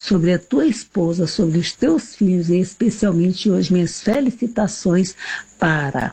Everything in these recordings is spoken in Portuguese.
sobre a tua esposa, sobre os teus filhos, e especialmente hoje minhas felicitações para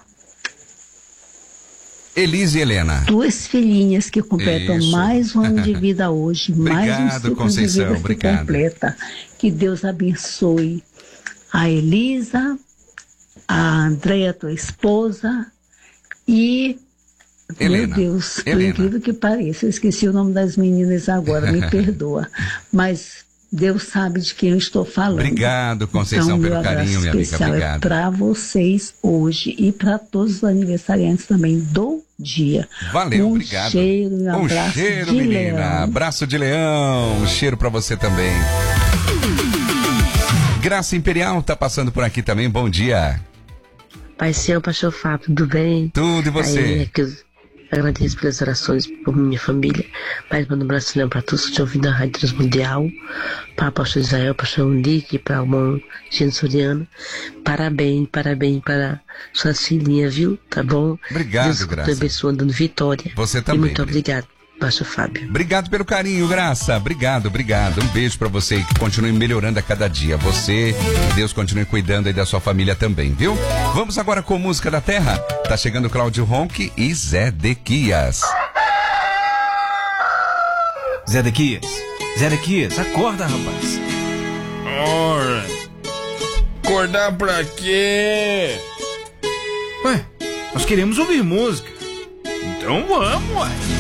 Elise e Helena. Duas filhinhas que completam mais um ano de vida hoje, mais um ciclo Conceição, de vida que completa. Que Deus abençoe a Elisa, a Andréia, tua esposa, e Helena. Meu Deus, por incrível que pareça, eu esqueci o nome das meninas agora, me perdoa. Mas Deus sabe de quem eu estou falando. Obrigado, Conceição, então, pelo carinho, minha amiga. Obrigado. É para vocês hoje e para todos os aniversariantes também do dia. Valeu, obrigado. Cheiro, um abraço cheiro, de menina. leão. Abraço de leão. Um cheiro para você também. Graça Imperial tá passando por aqui também. Bom dia. Pai Céu, Pastor Fábio, tudo bem? Tudo, e você? Aí, é que eu agradeço pelas orações por minha família. Pai, mando um abraço para todos que estão ouvindo a Rádio Transmundial, para o Pastor Israel, Pastor Unique, para o irmão Gino Soriano. Parabéns para suas filhinhas, viu? Tá bom? Obrigado, Deus Graça. te abençoe, dando vitória. Você também. E muito obrigado, Pastor Fábio. Obrigado pelo carinho, Graça. Obrigado. Um beijo pra você, que continue melhorando a cada dia. Você, Deus continue cuidando aí da sua família também, viu? Vamos agora com música da terra. Tá chegando Cláudio Ronque e Zedequias. Zedequias, acorda, rapaz. Ora, acordar pra quê? Ué, nós queremos ouvir música. Então vamos, ué.